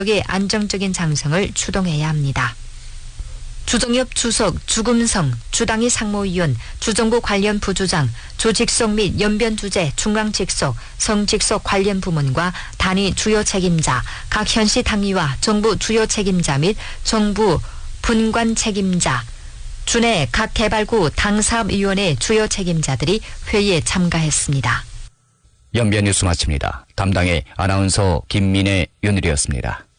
의 안정적인 장성을 추동해야 합니다. 주정엽 주석, 주금성, 주당위 상무위원, 주정부 관련 부주장, 조직속 및 연변 주재, 중앙 직속, 성직속 관련 부문과 단위 주요 책임자, 각 현시 당위와 정부 주요 책임자 및 정부 분관 책임자, 주내 각 개발구 당사업위원회 주요 책임자들이 회의에 참가했습니다. 연변 뉴스 마칩니다. 담당의 아나운서 김민혜 윤일이었습니다.